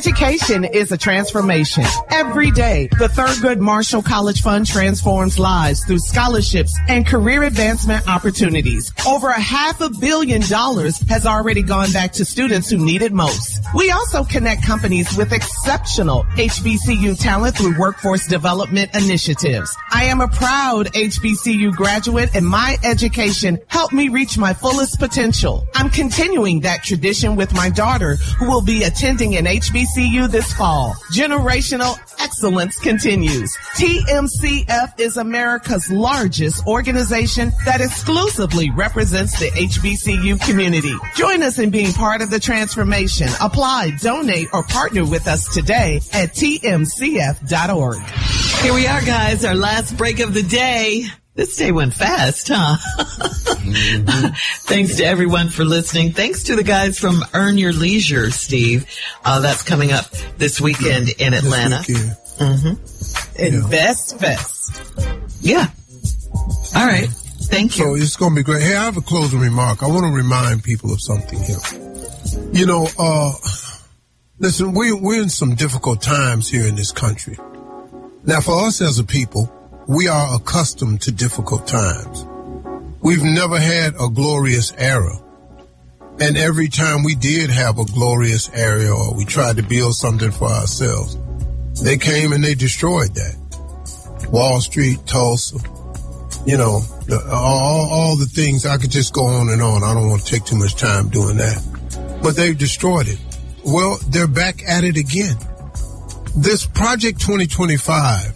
Education is a transformation. Every day, the Thurgood Marshall College Fund transforms lives through scholarships and career advancement opportunities. Over $500 million has already gone back to students who need it most. We also connect companies with exceptional HBCU talent through workforce development initiatives. I am a proud HBCU graduate, and my education helped me reach my fullest potential. I'm continuing that tradition with my daughter, who will be attending an HBCU this fall. Generational excellence continues. TMCF is America's largest organization that exclusively represents the HBCU community. Join us in being part of the transformation. Apply, donate, or partner with us today at tmcf.org. Here we are, guys, our last break of the day. This day went fast, huh? Thanks to everyone for listening. Thanks to the guys from Earn Your Leisure, Steve. That's coming up this weekend in Atlanta. Invest Fest. Yeah. All right. Thank you. So it's going to be great. Hey, I have a closing remark. I want to remind people of something here. You know, listen, we're in some difficult times here in this country. Now, for us as a people, we are accustomed to difficult times. We've never had a glorious era. And every time we did have a glorious era, or we tried to build something for ourselves, they came and they destroyed that. Wall Street, Tulsa, you know, all the things. I could just go on and on. I don't want to take too much time doing that. But they've destroyed it. Well, they're back at it again. This Project 2025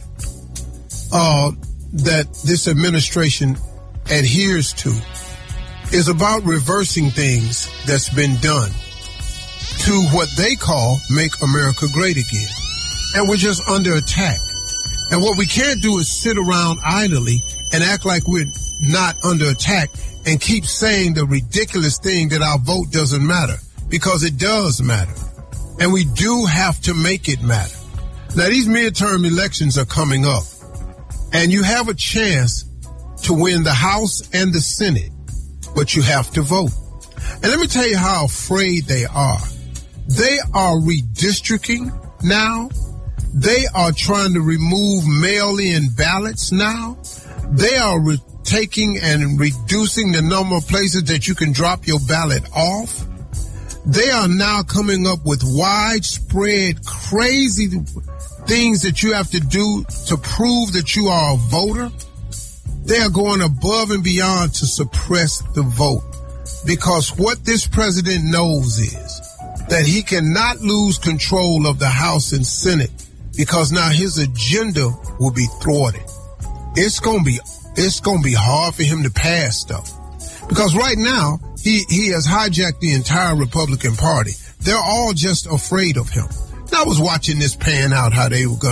that this administration adheres to is about reversing things that's been done to what they call Make America Great Again. And we're just under attack. And what we can't do is sit around idly and act like we're not under attack and keep saying the ridiculous thing that our vote doesn't matter, because it does matter. And we do have to make it matter. Now, these midterm elections are coming up, and you have a chance to win the House and the Senate, but you have to vote. And let me tell you how afraid they are. They are redistricting now. They are trying to remove mail-in ballots now. They are taking and reducing the number of places that you can drop your ballot off. They are now coming up with widespread, crazy things that you have to do to prove that you are a voter. They are going above and beyond to suppress the vote, because what this president knows is that he cannot lose control of the House and Senate, because now his agenda will be thwarted. It's going to be hard for him to pass stuff, because right now he has hijacked the entire Republican Party. They're all just afraid of him. Now, I was watching this pan out, how they were going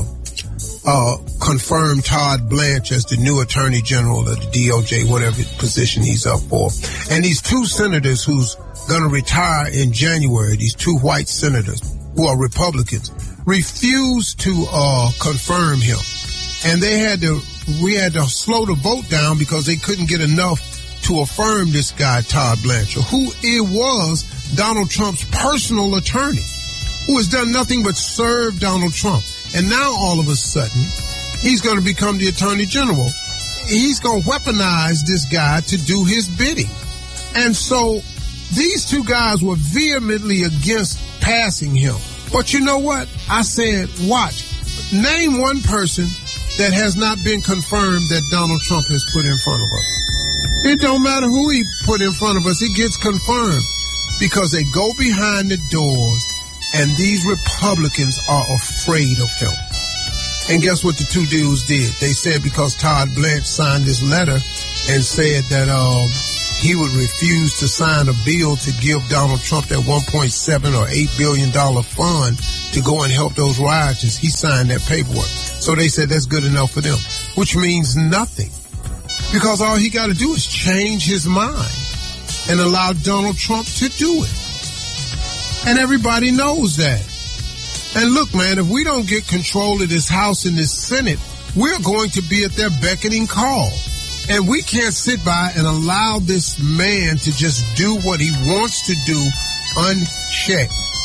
to confirm Todd Blanche as the new Attorney General of the DOJ, whatever position he's up for. And these two senators who's going to retire in January, these two white senators who are Republicans, refused to confirm him. And we had to slow the vote down because they couldn't get enough to affirm this guy, Todd Blanchard, who it was Donald Trump's personal attorney, who has done nothing but serve Donald Trump. And now all of a sudden, he's going to become the Attorney General. He's going to weaponize this guy to do his bidding. And so these two guys were vehemently against passing him. But you know what? I said, watch. Name one person that has not been confirmed that Donald Trump has put in front of us. It don't matter who he put in front of us. It gets confirmed because they go behind the doors, and these Republicans are afraid of him. And guess what the two dudes did? They said because Todd Blanche signed this letter and said that he would refuse to sign a bill to give Donald Trump that $1.7 or $8 billion fund to go and help those rioters. He signed that paperwork. So they said that's good enough for them, which means nothing. Because all he got to do is change his mind and allow Donald Trump to do it. And everybody knows that. And look, man, if we don't get control of this House and this Senate, we're going to be at their beckoning call. And we can't sit by and allow this man to just do what he wants to do unchecked.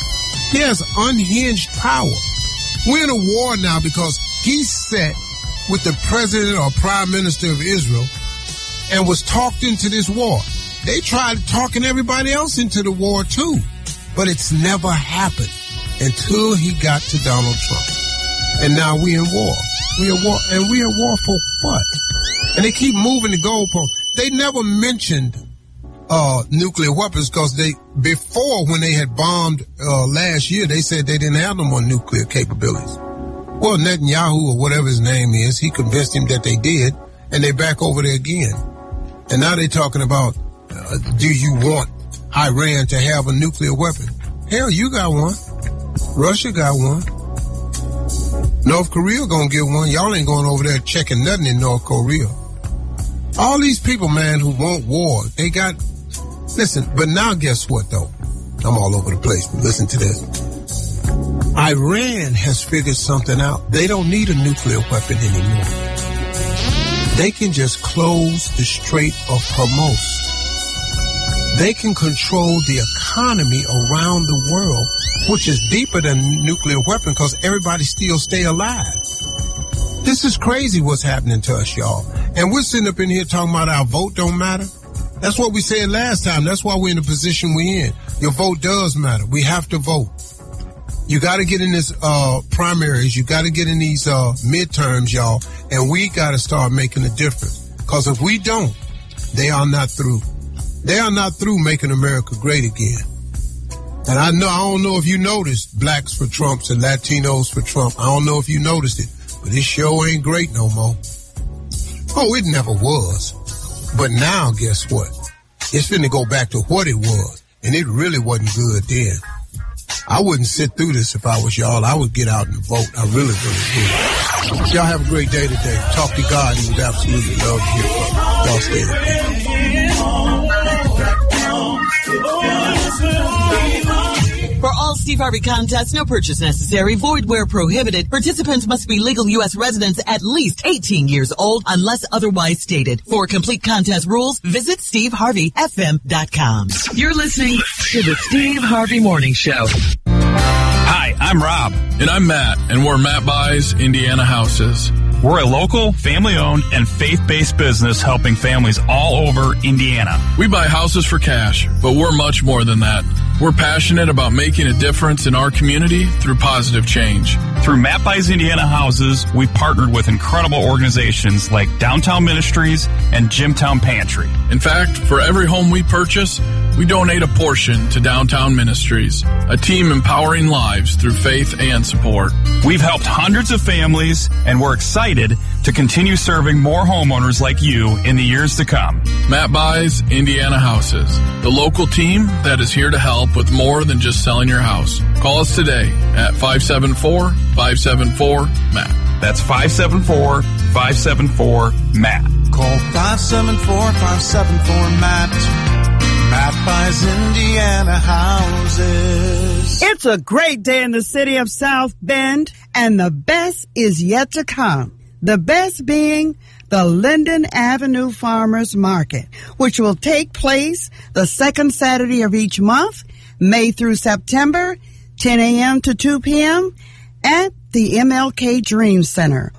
He has unhinged power. We're in a war now because he's set with the president or prime minister of Israel and was talked into this war. They tried talking everybody else into the war too, but it's never happened until he got to Donald Trump. And now we're in war. We're in war, and we're in war for what? And they keep moving the goalpost. They never mentioned nuclear weapons because before when they had bombed last year, they said they didn't have no more nuclear capabilities. Well, Netanyahu or whatever his name is, he convinced him that they did, and they're back over there again. And now they're talking about, do you want Iran to have a nuclear weapon? Hell, you got one. Russia got one. North Korea gonna get one. Y'all ain't going over there checking nothing in North Korea. All these people, man, who want war, they got... Listen, but now guess what, though? I'm all over the place, but listen to this. Iran has figured something out. They don't need a nuclear weapon anymore. They can just close the Strait of Hormuz. They can control the economy around the world, which is deeper than nuclear weapon because everybody still stay alive. This is crazy what's happening to us, y'all. And we're sitting up in here talking about our vote don't matter. That's what we said last time. That's why we're in the position we're in. Your vote does matter. We have to vote. You got to get in this primaries. You got to get in these midterms, y'all. And we got to start making a difference. Because if we don't, they are not through. They are not through making America great again. And I don't know if you noticed blacks for Trumps and Latinos for Trump. I don't know if you noticed it, but this show ain't great no more. Oh, it never was. But now, guess what? It's finna go back to what it was. And it really wasn't good then. I wouldn't sit through this if I was y'all. I would get out and vote. I really, really would. Y'all have a great day today. Talk to God. He would absolutely love to hear from you. Y'all stay For all Steve Harvey contests, no purchase necessary, void where prohibited. Participants must be legal U.S. residents at least 18 years old unless otherwise stated. For complete contest rules, visit SteveHarveyFM.com. You're listening to the Steve Harvey Morning Show. Hi, I'm Rob. And I'm Matt, and we're Matt Buys Indiana Houses. We're a local, family-owned, and faith-based business helping families all over Indiana. We buy houses for cash, but we're much more than that. We're passionate about making a difference in our community through positive change. Through Matt Buys Indiana Houses, we've partnered with incredible organizations like Downtown Ministries and Jimtown Pantry. In fact, for every home we purchase, we donate a portion to Downtown Ministries, a team empowering lives through faith and support. We've helped hundreds of families, and we're excited to continue serving more homeowners like you in the years to come. Matt Buys Indiana Houses, the local team that is here to help with more than just selling your house. Call us today at 574-574-MATT. That's 574-574-MATT. Call 574-574-MATT. Matt Buys Indiana Houses. It's a great day in the city of South Bend, and the best is yet to come. The best being the Linden Avenue Farmers Market, which will take place the second Saturday of each month, May through September, 10 a.m. to 2 p.m. at the MLK Dream Center,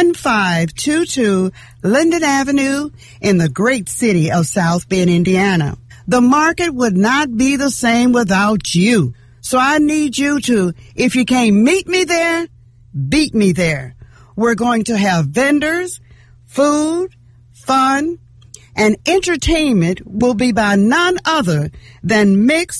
1522 Linden Avenue in the great city of South Bend, Indiana. The market would not be the same without you. So I need you to, if you can't meet me there, beat me there. We're going to have vendors, food, fun, and entertainment will be by none other than Mix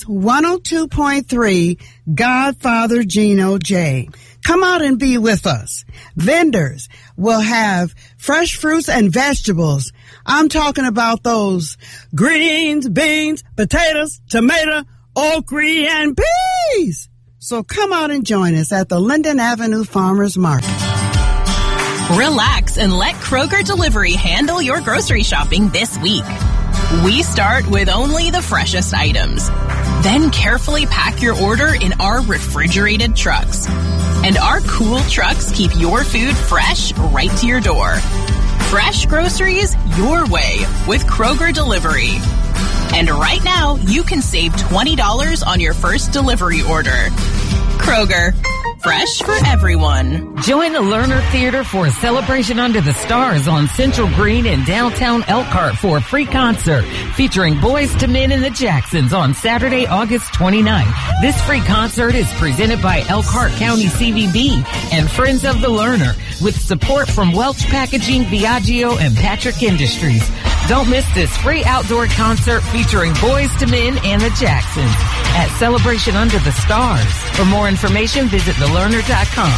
102.3 Godfather Gino J. Come out and be with us. Vendors will have fresh fruits and vegetables. I'm talking about those greens, beans, potatoes, tomato, okra, and peas. So come out and join us at the Linden Avenue Farmers Market. Relax and let Kroger Delivery handle your grocery shopping this week. We start with only the freshest items. Then carefully pack your order in our refrigerated trucks. And our cool trucks keep your food fresh right to your door. Fresh groceries your way with Kroger Delivery. And right now, you can save $20 on your first delivery order. Kroger, fresh for everyone. Join the Lerner Theater for a celebration under the stars on Central Green in downtown Elkhart for a free concert featuring Boyz II Men and the Jacksons on Saturday, August 29th. This free concert is presented by Elkhart County CVB and Friends of the Lerner with support from Welch Packaging, Viaggio, and Patrick Industries. Don't miss this free outdoor concert featuring Boyz II Men and the Jacksons at Celebration Under the Stars. For more information, visit thelerner.com.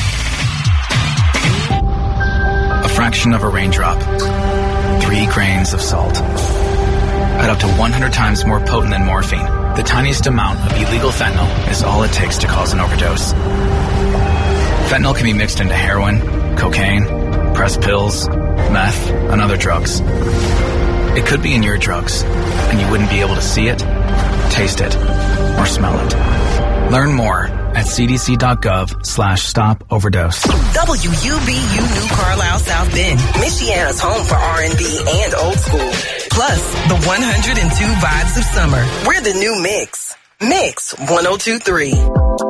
A fraction of a raindrop. 3 grains of salt. At up to 100 times more potent than morphine, the tiniest amount of illegal fentanyl is all it takes to cause an overdose. Fentanyl can be mixed into heroin, cocaine, pressed pills, meth, and other drugs. It could be in your drugs, and you wouldn't be able to see it, taste it, or smell it. Learn more at cdc.gov/stop overdose. WUBU New Carlisle South Bend, Michiana's home for R&B and old school. Plus, the 102 vibes of summer. We're the new Mix. Mix 102.3.